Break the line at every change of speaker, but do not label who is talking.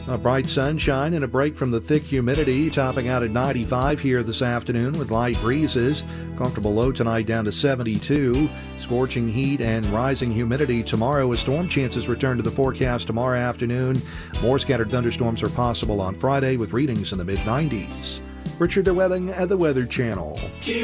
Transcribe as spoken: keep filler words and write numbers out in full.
A bright sunshine and a break from the thick humidity, topping out at ninety-five here this afternoon with light breezes. Comfortable low tonight down to seventy-two. Scorching heat and rising humidity tomorrow as storm chances return to the forecast tomorrow afternoon. More scattered thunderstorms are possible on Friday with readings in the mid nineties. Richard DeWelling at the Weather Channel.